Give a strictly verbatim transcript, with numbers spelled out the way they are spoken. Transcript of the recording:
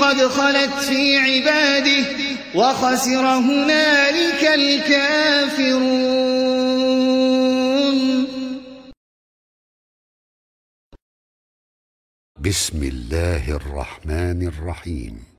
قد خلت في عباده وخسر هنالك الكافرون. بسم الله الرحمن الرحيم.